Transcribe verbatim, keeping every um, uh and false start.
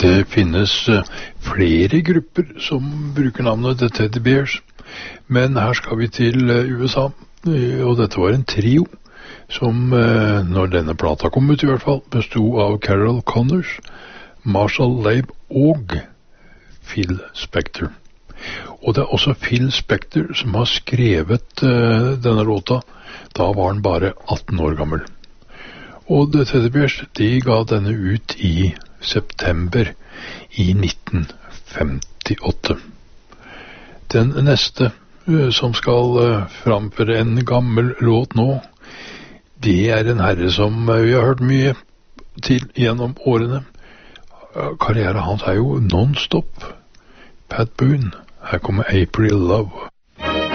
Det finnes uh, flere grupper som bruker navnet The Teddy Bears, men her skal vi til uh, U S A, uh, og dette var en trio som, uh, når denne plata kom ut i hvert fall, bestod av Carol Connors, Marshall Laib og Phil Spector. Og det er også Phil Spector som har skrevet uh, denne låta. Da var han bare atten år gammel. Og The Teddy Bears, de ga denne ut i september i nitten femtiåtte. Den neste uh, som skal uh, framføre en gammel låt nå, det er en herre som uh, vi har hørt mye til gjennom årene. Uh, karriere hans er jo non-stop. Pat Boone. Her kommer April Love.